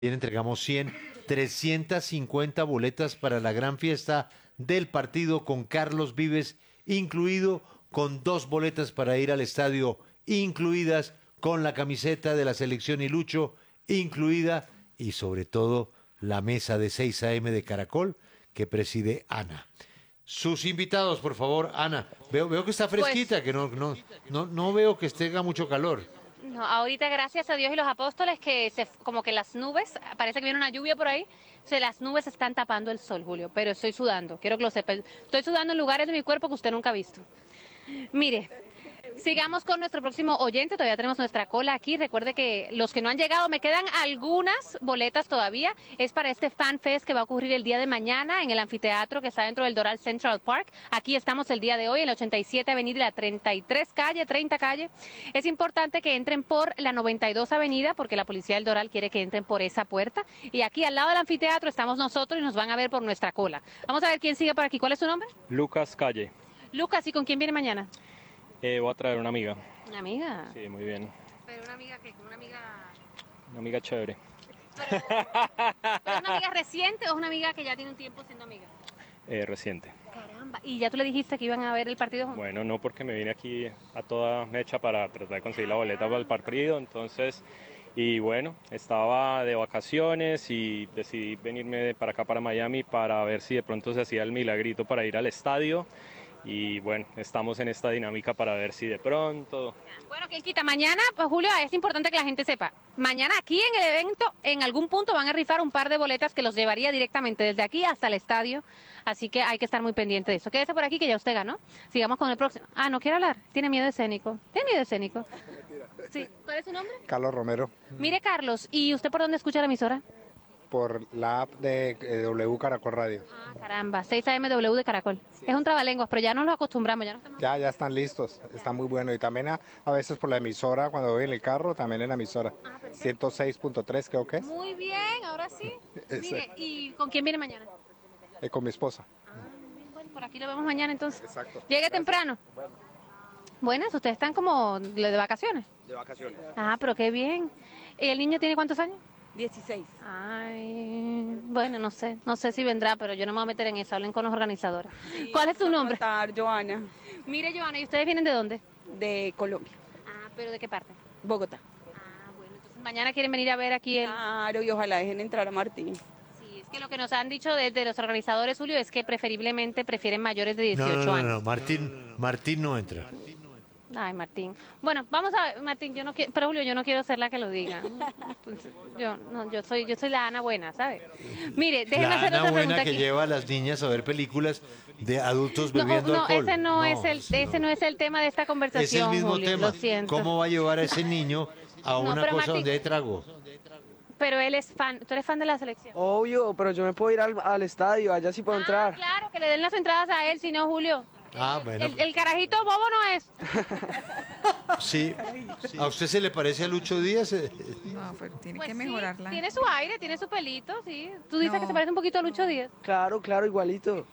Entregamos 100, 350 boletas para la gran fiesta del partido con Carlos Vives, incluido, con 2 boletas para ir al estadio, incluidas, con la camiseta de la selección y Lucho, incluida, y sobre todo la mesa de 6 a.m. de Caracol que preside Ana. Sus invitados, por favor, Ana. Veo que está fresquita, Pues, que no veo que tenga mucho calor. no, ahorita gracias a Dios y los apóstoles como que las nubes, parece que viene una lluvia por ahí, las nubes están tapando el sol, Julio, pero estoy sudando, quiero que lo sepa. Estoy sudando en lugares de mi cuerpo que usted nunca ha visto. Mire, sigamos con nuestro próximo oyente, todavía tenemos nuestra cola aquí. Recuerde que los que no han llegado, me quedan algunas boletas todavía. Es para este Fan Fest que va a ocurrir el día de mañana en el anfiteatro que está dentro del Doral Central Park. Aquí estamos el día de hoy en la 87 Avenida y la 33 calle, 30 calle. Es importante que entren por la 92 Avenida porque la policía del Doral quiere que entren por esa puerta. Y aquí al lado del anfiteatro estamos nosotros y nos van a ver por nuestra cola. Vamos a ver quién sigue por aquí. ¿Cuál es su nombre? Lucas Calle. Lucas, ¿y con quién viene mañana? Voy a traer una amiga. ¿Una amiga? Sí, muy bien. ¿Pero una amiga qué? ¿Una amiga...? Una amiga chévere. ¿Pero es una amiga reciente o es una amiga que ya tiene un tiempo siendo amiga? Reciente. Caramba, ¿y ya tú le dijiste que iban a ver el partido juntos? Bueno, no, porque me vine aquí a toda mecha para tratar de conseguir la boleta para el partido, entonces, y bueno, estaba de vacaciones y decidí venirme para acá, para Miami, para ver si de pronto se hacía el milagrito para ir al estadio. Y bueno, estamos en esta dinámica para ver si de pronto... Bueno, ¿quién quita? Mañana, pues Julio, es importante que la gente sepa. Mañana aquí en el evento, en algún punto van a rifar un par de boletas que los llevaría directamente desde aquí hasta el estadio. Así que hay que estar muy pendiente de eso. Quédese por aquí que ya usted ganó. Sigamos con el próximo. Ah, ¿no quiere hablar? Tiene miedo escénico. ¿Tiene miedo escénico? Sí. ¿Cuál es su nombre? Carlos Romero, Mire, Carlos, ¿y usted por dónde escucha la emisora? por la app de W Caracol Radio. Ah, caramba, 6 AMW de Caracol. Es un trabalenguas, pero ya nos lo acostumbramos, ya no estamos... Ya están listos, está muy bueno. Y también a veces por la emisora, cuando voy en el carro, también en la emisora. 106.3 creo que es. Muy bien, ahora sí. Mire, ¿y con quién viene mañana? Con mi esposa. Bueno, por aquí lo vemos mañana entonces. Exacto. Llegue temprano. Buenas, ustedes están como de vacaciones. De vacaciones. Ah, pero qué bien. ¿Y el niño tiene cuántos años? 16. Ay, bueno, no sé si vendrá, pero yo no me voy a meter en eso, hablen con los organizadores. ¿Cuál es tu nombre? Joana, Mire, Joana, ¿y ustedes vienen de dónde? de Colombia, Ah, pero ¿de qué parte? Bogotá. Ah, bueno, entonces mañana quieren venir a ver aquí el... Claro, y ojalá dejen entrar a Martín. Sí, es que lo que nos han dicho desde los organizadores, Julio, es que preferiblemente prefieren mayores de 18 No, años. Martín no entra. Ay, Martín. Bueno, vamos a ver, Martín, yo no quiero, pero Julio, yo no quiero ser la que lo diga. Entonces, yo soy la Ana buena, ¿sabes? Mire, déjeme La hacer Ana otra buena pregunta que aquí. lleva a las niñas a ver películas de adultos No, bebiendo no, alcohol. ese no es el tema de esta Es conversación, el mismo Julio, tema. lo siento. ¿Cómo va a llevar a ese niño a No, una pero cosa Martín- donde hay trago? Pero él es fan, tú eres fan de la selección. Obvio, pero yo me puedo ir al estadio, allá sí puedo entrar. Claro, que le den las entradas a él, si no, Julio. Ah, bueno. El carajito bobo no es. Sí. ¿A usted se le parece a Lucho Díaz? No, pero tiene Pues que sí, mejorarla. tiene su aire, tiene su pelito, sí. Tú dices que No. se parece un poquito a Lucho Díaz. Claro, claro, igualito.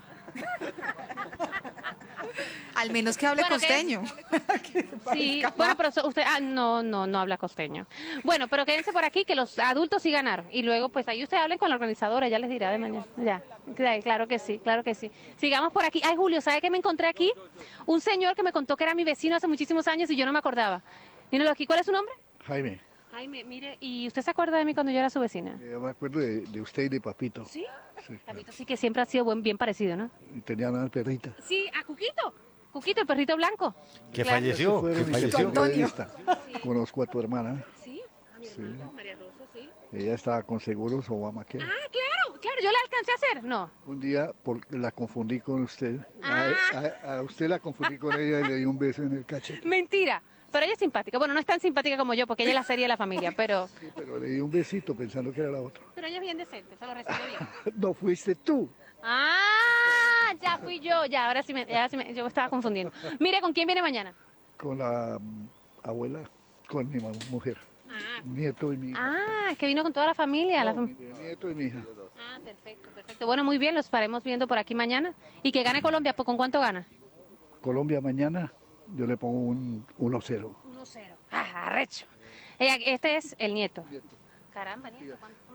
Al menos que hable Bueno, costeño. Sí, bueno, pero usted, no habla costeño. Bueno, pero quédense por aquí que los adultos sí ganaron. Y luego, pues ahí ustedes hablen con la organizadora, ya les dirá de mañana. Ya, claro que sí, claro que sí. Sigamos por aquí. Ay, Julio, ¿sabe qué me encontré aquí? Un señor que me contó que era mi vecino hace muchísimos años y yo no me acordaba. Míralo aquí, ¿cuál es su nombre? Jaime, Jaime, mire, ¿y usted se acuerda de mí cuando yo era su vecina? yo me acuerdo de usted y de Papito. ¿Sí? Sí, Papito sí que siempre ha sido bien parecido, ¿no? y tenía una perrita. Sí, a Cuquito. Cuquito, el perrito blanco. Que Claro. falleció. Fueron Que mis falleció. puntos de vista. Conozco a tu hermana. Sí, a mi hermana, María Rosa, sí. Ella estaba con Seguros Obamacare. Ah, claro, yo la alcancé a hacer. No. Un día la confundí con usted. Ah. A usted la confundí con ella y le di un beso en el cachete. Mentira. Pero ella es simpática. Bueno, no es tan simpática como yo, porque ella es la serie de la familia, pero Sí, pero le di un besito pensando que era la otra. ella es bien decente, se lo recibe bien. No fuiste tú. Ah, ya fui yo, ya, yo me estaba confundiendo. Mire, ¿con quién viene mañana? Con la abuela, con mi mujer. Nieto y mi hija. Ah, es que vino con toda la familia. No, mi nieto y mi hija. Ah, perfecto, perfecto. Bueno, muy bien, los estaremos viendo por aquí mañana. Y que gane Colombia, ¿con cuánto gana? Colombia mañana, yo le pongo un 1-0. 1-0. Ah, arrecho. Este es el nieto. Caramba, nieto, ¿cuánto?